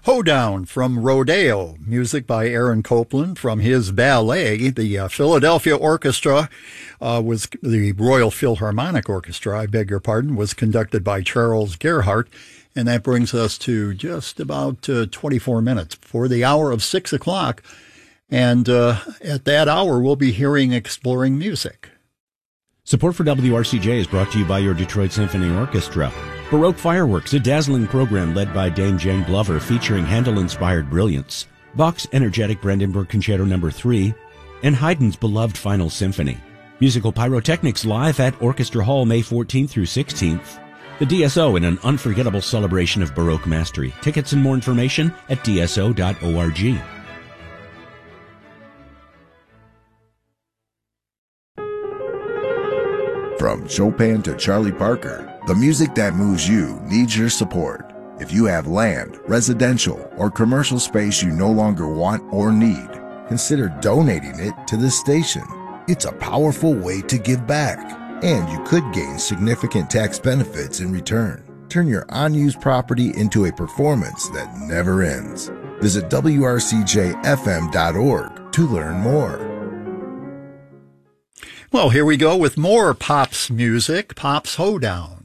Hoedown from Rodeo, music by Aaron Copland from his ballet. The Philadelphia Orchestra was the Royal Philharmonic Orchestra, I beg your pardon, was conducted by Charles Gerhardt. And that brings us to just about 24 minutes before the hour of 6 o'clock. And at that hour, we'll be hearing Exploring Music. Support for WRCJ is brought to you by your Detroit Symphony Orchestra. Baroque Fireworks, a dazzling program led by Dame Jane Glover featuring Handel-inspired brilliance, Bach's energetic Brandenburg Concerto No. 3, and Haydn's beloved Final Symphony. Musical Pyrotechnics live at Orchestra Hall May 14th through 16th. The DSO in an unforgettable celebration of Baroque mastery. Tickets and more information at dso.org. From Chopin to Charlie Parker, the music that moves you needs your support. If you have land, residential, or commercial space you no longer want or need, consider donating it to this station. It's a powerful way to give back, and you could gain significant tax benefits in return. Turn your unused property into a performance that never ends. Visit WRCJFM.org to learn more. Well, here we go with more Pop's music, Pop's Hoedown.